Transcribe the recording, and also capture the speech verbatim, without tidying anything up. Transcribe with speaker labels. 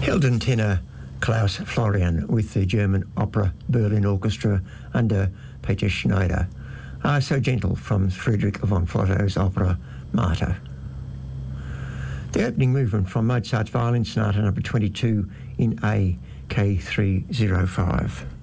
Speaker 1: Hilden tenor Klaus Florian with the German Opera Berlin Orchestra under Peter Schneider. Ah, So Gentle from Friedrich von Flotow's opera Marta. The opening movement from Mozart's Violin Sonata number twenty-two in A, K three oh five.